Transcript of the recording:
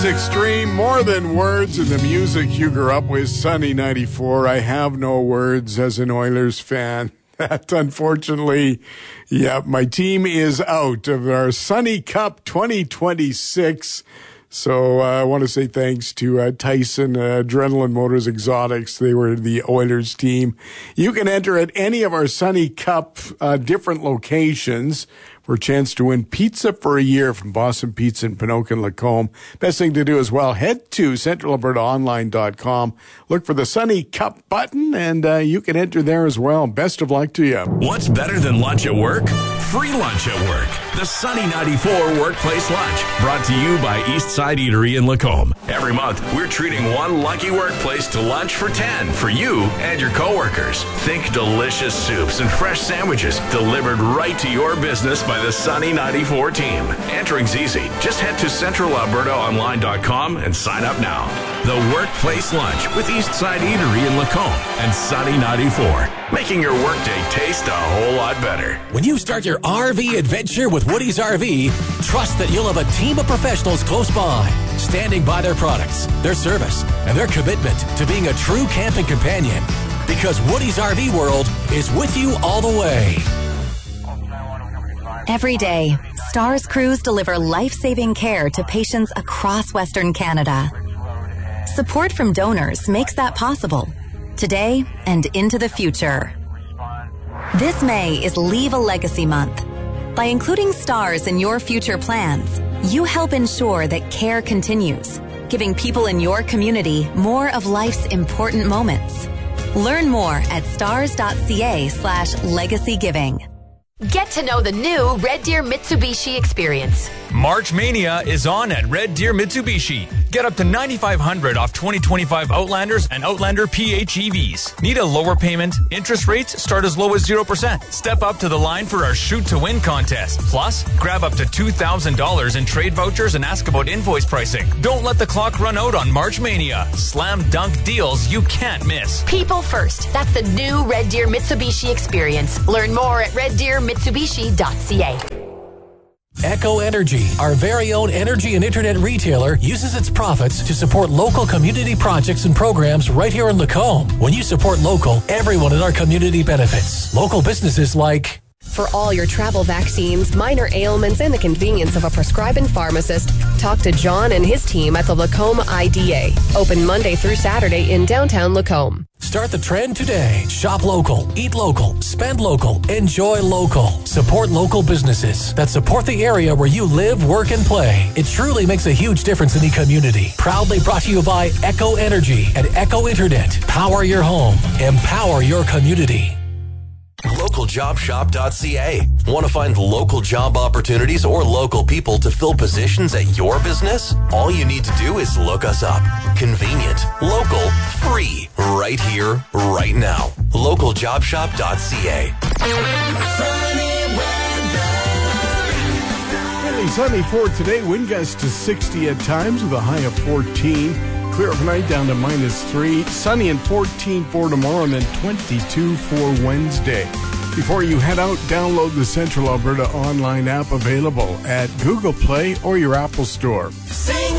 music stream, more than words, and the music you grew up with. Sunny 94. I have no words as an Oilers fan. That, unfortunately, my team is out of our Sunny Cup 2026. So I want to say thanks to Tyson, Adrenaline Motors Exotics. They were the Oilers team. You can enter at any of our Sunny Cup different locations for a chance to win pizza for a year from Boston Pizza in Pinocan Lacombe. Best thing to do as well, head to CentralAlbertaOnline.com. Look for the Sunny Cup button, and you can enter there as well. Best of luck to you. What's better than lunch at work? Free lunch at work. The Sunny 94 Workplace Lunch, brought to you by Eastside Eatery in Lacombe. Every month, we're treating one lucky workplace to lunch for 10 for you and your coworkers. Think delicious soups and fresh sandwiches delivered right to your business by the Sunny 94 team. Entering's easy. Just head to CentralAlbertaOnline.com and sign up now. The Workplace Lunch with Eastside Eatery in Lacombe and Sunny 94, making your workday taste a whole lot better. When you start your RV adventure with Woody's RV, trust that you'll have a team of professionals close by, standing by their products, their service, and their commitment to being a true camping companion. Because Woody's RV World is with you all the way. Every day, STARS crews deliver life-saving care to patients across Western Canada. Support from donors makes that possible, today and into the future. This May is Leave a Legacy Month. By including STARS in your future plans, you help ensure that care continues, giving people in your community more of life's important moments. Learn more at stars.ca/legacygiving. Get to know the new Red Deer Mitsubishi experience. March Mania is on at Red Deer Mitsubishi. Get up to $9,500 off 2025 Outlanders and Outlander PHEVs. Need a lower payment? Interest rates start as low as 0%. Step up to the line for our Shoot to Win contest. Plus, grab up to $2,000 in trade vouchers and ask about invoice pricing. Don't let the clock run out on March Mania. Slam dunk deals you can't miss. People first. That's the new Red Deer Mitsubishi experience. Learn more at reddeermitsubishi.ca. Echo Energy, our very own energy and internet retailer, uses its profits to support local community projects and programs right here in Lacombe. When you support local, everyone in our community benefits. Local businesses like... For all your travel vaccines, minor ailments, and the convenience of a prescribing pharmacist, talk to John and his team at the Lacombe IDA. Open Monday through Saturday in downtown Lacombe. Start the trend today. Shop local, eat local, spend local, enjoy local. Support local businesses that support the area where you live, work, and play. It truly makes a huge difference in the community. Proudly brought to you by Echo Energy and Echo Internet. Power your home. Empower your community. LocalJobShop.ca. Want to find local job opportunities or local people to fill positions at your business? All you need to do is look us up. Convenient, local, free, right here, right now. LocalJobShop.ca. Sunny for today. Wind gusts to 60 at times with a high of 14. Clear overnight down to -3. Sunny and 14 for tomorrow, and then 22 for Wednesday. Before you head out, download the Central Alberta online app available at Google Play or your Apple Store. Sing